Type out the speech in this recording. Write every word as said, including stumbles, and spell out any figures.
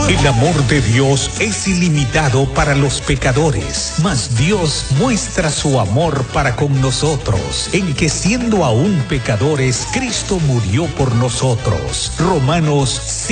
El amor de Dios es ilimitado para los pecadores, mas Dios muestra su amor para con nosotros, en que siendo aún pecadores, Cristo murió por nosotros. Romanos